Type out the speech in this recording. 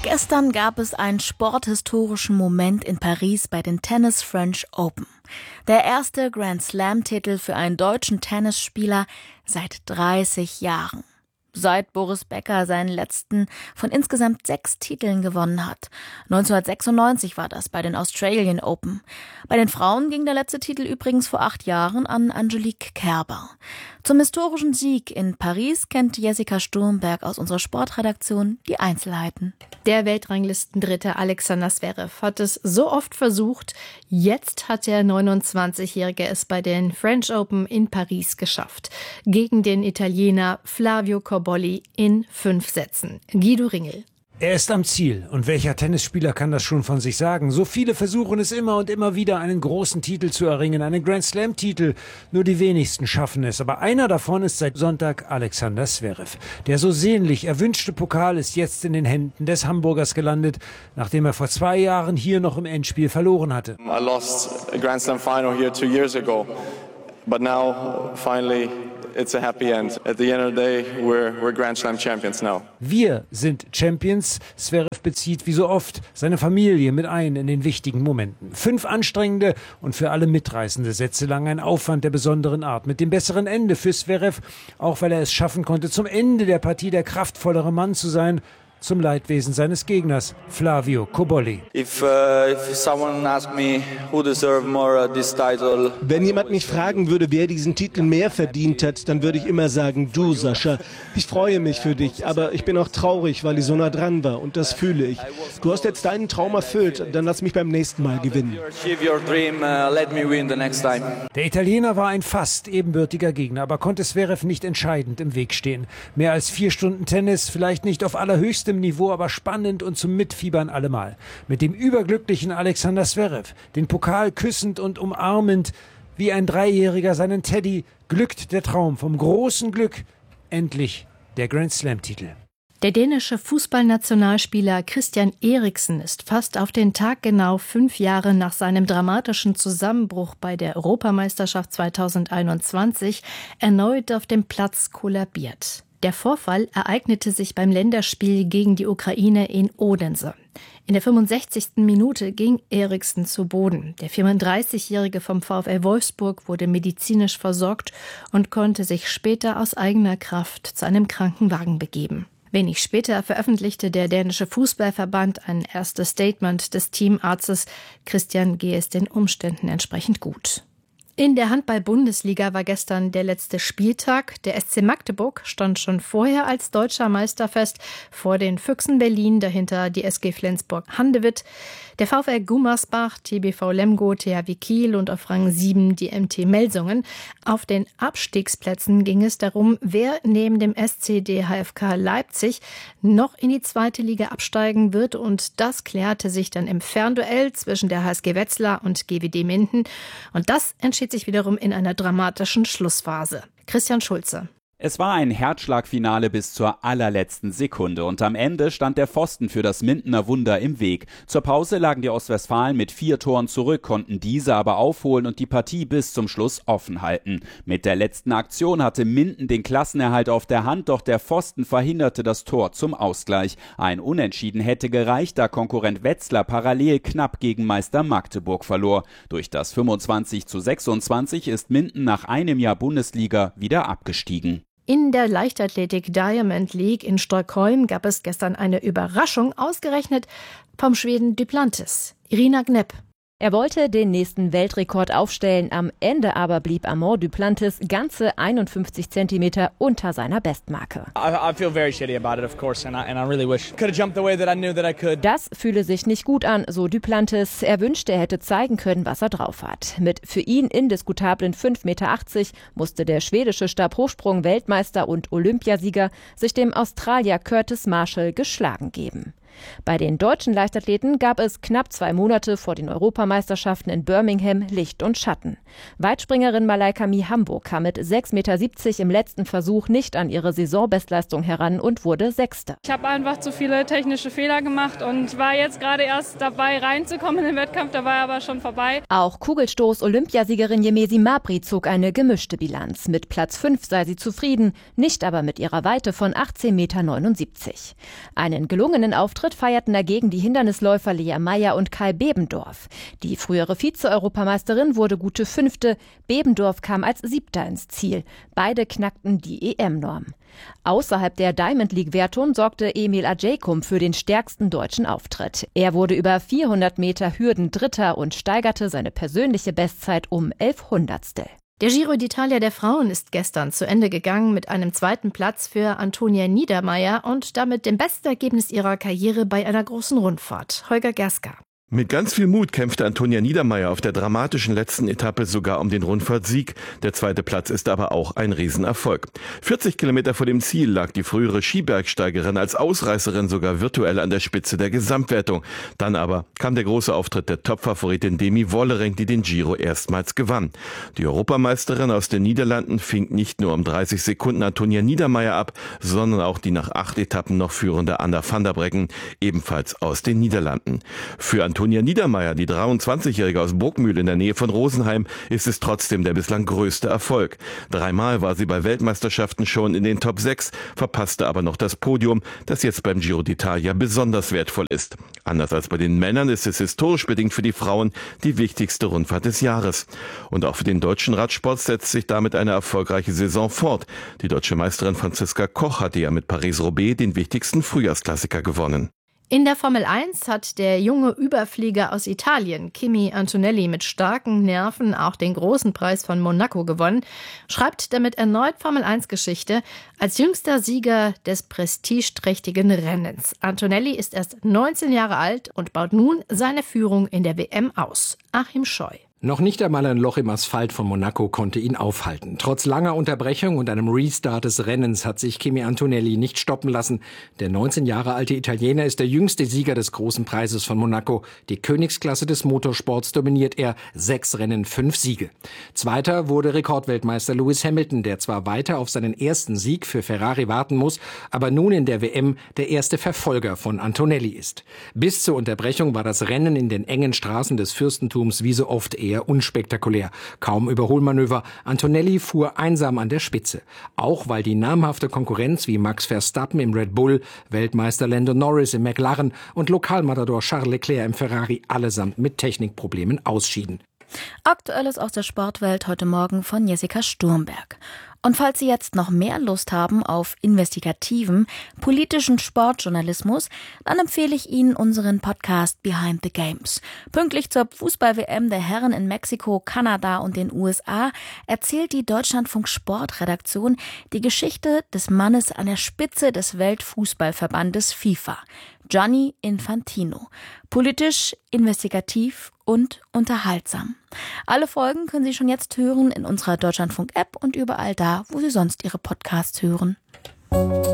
Gestern gab es einen sporthistorischen Moment in Paris bei den Tennis French Open. Der erste Grand-Slam-Titel für einen deutschen Tennisspieler seit 30 Jahren. Seit Boris Becker seinen letzten von insgesamt 6 Titeln gewonnen hat. 1996 war das bei den Australian Open. Bei den Frauen ging der letzte Titel übrigens vor 8 Jahren an Angelique Kerber. Zum historischen Sieg in Paris kennt Jessica Sturmberg aus unserer Sportredaktion die Einzelheiten. Der Weltranglistendritte Alexander Zverev hat es so oft versucht. Jetzt hat der 29-Jährige es bei den French Open in Paris geschafft. Gegen den Italiener Flavio Cobolli in 5 Sätzen. Guido Ringel. Er ist am Ziel. Und welcher Tennisspieler kann das schon von sich sagen? So viele versuchen es immer und immer wieder, einen großen Titel zu erringen, einen Grand-Slam-Titel. Nur die wenigsten schaffen es. Aber einer davon ist seit Sonntag Alexander Zverev. Der so sehnlich erwünschte Pokal ist jetzt in den Händen des Hamburgers gelandet, nachdem er vor 2 Jahren hier noch im Endspiel verloren hatte. I lost a Grand Slam final here 2 years ago. But now, finally, it's a happy end. At the end of the day, we're Grand Slam champions now. Wir sind Champions. Zverev bezieht wie so oft seine Familie mit ein in den wichtigen Momenten. 5 anstrengende und für alle mitreißende Sätze lang ein Aufwand der besonderen Art. Mit dem besseren Ende für Zverev, auch weil er es schaffen konnte, zum Ende der Partie der kraftvollere Mann zu sein. Zum Leidwesen seines Gegners, Flavio Cobolli. Wenn jemand mich fragen würde, wer diesen Titel mehr verdient hat, dann würde ich immer sagen, du, Sascha. Ich freue mich für dich, aber ich bin auch traurig, weil ich so nah dran war und das fühle ich. Du hast jetzt deinen Traum erfüllt, dann lass mich beim nächsten Mal gewinnen. Der Italiener war ein fast ebenbürtiger Gegner, aber konnte Zverev nicht entscheidend im Weg stehen. Mehr als 4 Stunden Tennis, vielleicht nicht auf allerhöchstem Niveau, aber spannend und zum Mitfiebern allemal. Mit dem überglücklichen Alexander Zverev, den Pokal küssend und umarmend, wie ein 3-Jähriger seinen Teddy, glückt der Traum vom großen Glück. Endlich der Grand-Slam-Titel. Der dänische Fußballnationalspieler Christian Eriksen ist fast auf den Tag genau 5 Jahre nach seinem dramatischen Zusammenbruch bei der Europameisterschaft 2021 erneut auf dem Platz kollabiert. Der Vorfall ereignete sich beim Länderspiel gegen die Ukraine in Odense. In der 65. Minute ging Eriksen zu Boden. Der 34-Jährige vom VfL Wolfsburg wurde medizinisch versorgt und konnte sich später aus eigener Kraft zu einem Krankenwagen begeben. Wenig später veröffentlichte der dänische Fußballverband ein erstes Statement des Teamarztes. Christian gehe es den Umständen entsprechend gut. In der Handball-Bundesliga war gestern der letzte Spieltag. Der SC Magdeburg stand schon vorher als deutscher Meister fest, vor den Füchsen Berlin, dahinter die SG Flensburg-Handewitt, der VfL Gummersbach, TBV Lemgo, THW Kiel und auf Rang 7 die MT Melsungen. Auf den Abstiegsplätzen ging es darum, wer neben dem SC DHFK Leipzig noch in die 2. Liga absteigen wird, und das klärte sich dann im Fernduell zwischen der HSG Wetzlar und GWD Minden, und das entschied sich wiederum in einer dramatischen Schlussphase. Christian Schulze. Es war ein Herzschlagfinale bis zur allerletzten Sekunde und am Ende stand der Pfosten für das Mindener Wunder im Weg. Zur Pause lagen die Ostwestfalen mit 4 Toren zurück, konnten diese aber aufholen und die Partie bis zum Schluss offen halten. Mit der letzten Aktion hatte Minden den Klassenerhalt auf der Hand, doch der Pfosten verhinderte das Tor zum Ausgleich. Ein Unentschieden hätte gereicht, da Konkurrent Wetzlar parallel knapp gegen Meister Magdeburg verlor. Durch das 25:26 ist Minden nach einem Jahr Bundesliga wieder abgestiegen. In der Leichtathletik Diamond League in Stockholm gab es gestern eine Überraschung, ausgerechnet vom Schweden Duplantis. Irina Gnepp. Er wollte den nächsten Weltrekord aufstellen, am Ende aber blieb Armand Duplantis ganze 51 Zentimeter unter seiner Bestmarke. Das fühle sich nicht gut an, so Duplantis. Er wünschte, er hätte zeigen können, was er drauf hat. Mit für ihn indiskutablen 5,80 Meter musste der schwedische Stabhochsprung-Weltmeister und Olympiasieger sich dem Australier Curtis Marshall geschlagen geben. Bei den deutschen Leichtathleten gab es knapp 2 Monate vor den Europameisterschaften in Birmingham Licht und Schatten. Weitspringerin Malaika Mihambo kam mit 6,70 Meter im letzten Versuch nicht an ihre Saisonbestleistung heran und wurde Sechste. Ich habe einfach zu viele technische Fehler gemacht und war jetzt gerade erst dabei reinzukommen in den Wettkampf, da war aber schon vorbei. Auch Kugelstoß-Olympiasiegerin Jemesi Mabry zog eine gemischte Bilanz. Mit Platz 5 sei sie zufrieden, nicht aber mit ihrer Weite von 18,79 Meter. Einen gelungenen Auftritt Auftritt feierten dagegen die Hindernisläufer Lea Meyer und Kai Bebendorf. Die frühere Vize-Europameisterin wurde gute 5. Bebendorf kam als 7. ins Ziel. Beide knackten die EM-Norm. Außerhalb der Diamond League-Wertung sorgte Emil Ajaykum für den stärksten deutschen Auftritt. Er wurde über 400 Meter Hürden Dritter und steigerte seine persönliche Bestzeit um 11 Hundertstel. Der Giro d'Italia der Frauen ist gestern zu Ende gegangen mit einem 2. Platz für Antonia Niedermaier und damit dem besten Ergebnis ihrer Karriere bei einer großen Rundfahrt. Holger Gerska. Mit ganz viel Mut kämpfte Antonia Niedermaier auf der dramatischen letzten Etappe sogar um den Rundfahrtsieg. Der 2. Platz ist aber auch ein Riesenerfolg. 40 Kilometer vor dem Ziel lag die frühere Skibergsteigerin als Ausreißerin sogar virtuell an der Spitze der Gesamtwertung. Dann aber kam der große Auftritt der Topfavoritin Demi Vollering, die den Giro erstmals gewann. Die Europameisterin aus den Niederlanden fing nicht nur um 30 Sekunden Antonia Niedermaier ab, sondern auch die nach 8 Etappen noch führende Anna van der Breggen, ebenfalls aus den Niederlanden. Für Antonia Niedermaier, die 23-Jährige aus Bruckmühl in der Nähe von Rosenheim, ist es trotzdem der bislang größte Erfolg. 3-mal war sie bei Weltmeisterschaften schon in den Top 6, verpasste aber noch das Podium, das jetzt beim Giro d'Italia besonders wertvoll ist. Anders als bei den Männern ist es historisch bedingt für die Frauen die wichtigste Rundfahrt des Jahres. Und auch für den deutschen Radsport setzt sich damit eine erfolgreiche Saison fort. Die deutsche Meisterin Franziska Koch hatte ja mit Paris-Roubaix den wichtigsten Frühjahrsklassiker gewonnen. In der Formel 1 hat der junge Überflieger aus Italien, Kimi Antonelli, mit starken Nerven auch den großen Preis von Monaco gewonnen, schreibt damit erneut Formel-1-Geschichte als jüngster Sieger des prestigeträchtigen Rennens. Antonelli ist erst 19 Jahre alt und baut nun seine Führung in der WM aus. Achim Scheu. Noch nicht einmal ein Loch im Asphalt von Monaco konnte ihn aufhalten. Trotz langer Unterbrechung und einem Restart des Rennens hat sich Kimi Antonelli nicht stoppen lassen. Der 19 Jahre alte Italiener ist der jüngste Sieger des großen Preises von Monaco. Die Königsklasse des Motorsports dominiert er. 6 Rennen, 5 Siege. Zweiter wurde Rekordweltmeister Lewis Hamilton, der zwar weiter auf seinen ersten Sieg für Ferrari warten muss, aber nun in der WM der erste Verfolger von Antonelli ist. Bis zur Unterbrechung war das Rennen in den engen Straßen des Fürstentums wie so oft eher unspektakulär. Kaum Überholmanöver. Antonelli fuhr einsam an der Spitze. Auch weil die namhafte Konkurrenz wie Max Verstappen im Red Bull, Weltmeister Lando Norris im McLaren und Lokalmatador Charles Leclerc im Ferrari allesamt mit Technikproblemen ausschieden. Aktuelles aus der Sportwelt heute Morgen von Jessica Sturmberg. Und falls Sie jetzt noch mehr Lust haben auf investigativen, politischen Sportjournalismus, dann empfehle ich Ihnen unseren Podcast Behind the Games. Pünktlich zur Fußball-WM der Herren in Mexiko, Kanada und den USA erzählt die Deutschlandfunk-Sportredaktion die Geschichte des Mannes an der Spitze des Weltfußballverbandes FIFA, Gianni Infantino. Politisch, investigativ und unterhaltsam. Alle Folgen können Sie schon jetzt hören in unserer Deutschlandfunk-App und überall da, wo Sie sonst Ihre Podcasts hören.